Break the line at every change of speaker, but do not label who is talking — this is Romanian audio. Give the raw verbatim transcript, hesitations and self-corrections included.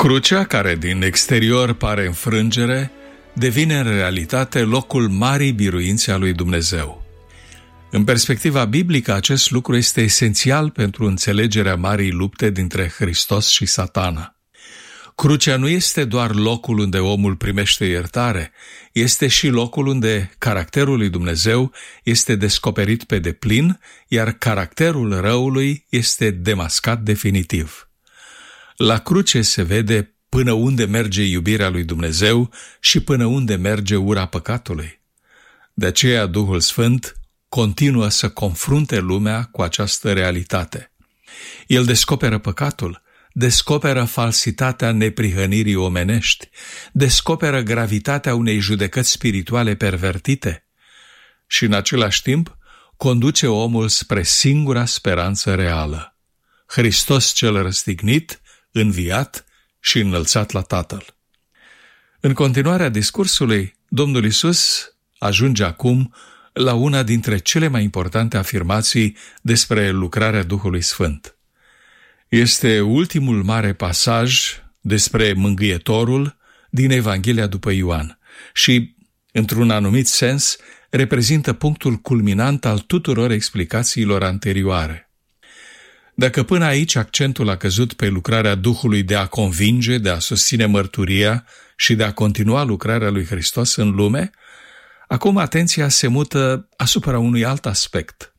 Crucea, care din exterior pare înfrângere, devine în realitate locul marii biruințe a lui Dumnezeu. În perspectiva biblică, acest lucru este esențial pentru înțelegerea marii lupte dintre Hristos și Satana. Crucea nu este doar locul unde omul primește iertare, este și locul unde caracterul lui Dumnezeu este descoperit pe deplin, iar caracterul răului este demascat definitiv. La cruce se vede până unde merge iubirea lui Dumnezeu și până unde merge ura păcatului. De aceea Duhul Sfânt continuă să confrunte lumea cu această realitate. El descoperă păcatul, descoperă falsitatea neprihănirii omenești, descoperă gravitatea unei judecăți spirituale pervertite și în același timp conduce omul spre singura speranță reală, Hristos cel răstignit, înviat și înălțat la Tatăl. În continuarea discursului, Domnul Iisus ajunge acum la una dintre cele mai importante afirmații despre lucrarea Duhului Sfânt. Este ultimul mare pasaj despre Mângâietorul din Evanghelia după Ioan și, într-un anumit sens, reprezintă punctul culminant al tuturor explicațiilor anterioare. Dacă până aici accentul a căzut pe lucrarea Duhului de a convinge, de a susține mărturia și de a continua lucrarea lui Hristos în lume, acum atenția se mută asupra unui alt aspect.